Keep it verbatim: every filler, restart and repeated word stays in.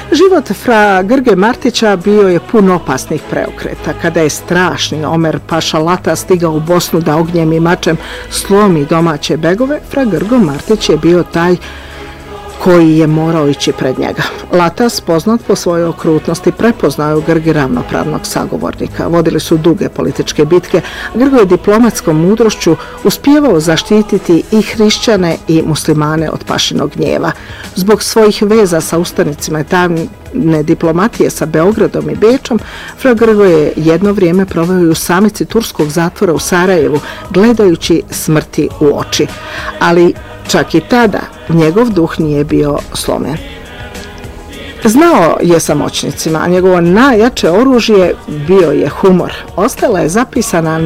Život fra Grge Martića bio je pun opasnih preokreta. Kada je strašni Omer Paša Lata stigao u Bosnu da ognjem i mačem slomi domaće begove, fra Grgo Martić je bio taj koji je morao ići pred njega. Latas, poznat po svojoj okrutnosti, prepoznao je u Grgi ravnopravnog sagovornika. Vodili su duge političke bitke, a Grgo je diplomatskom mudrošću uspijevao zaštititi i hrišćane i muslimane od Pašinog gnjeva. Zbog svojih veza sa ustanicima i tajne diplomatije sa Beogradom i Bečom, fra Grgo je jedno vrijeme proveo i u samici turskog zatvora u Sarajevu, gledajući smrti u oči. Ali čak i tada njegov duh nije bio slomljen. Znao je sa moćnicima, a njegovo najjače oružje bio je humor. Ostala je zapisana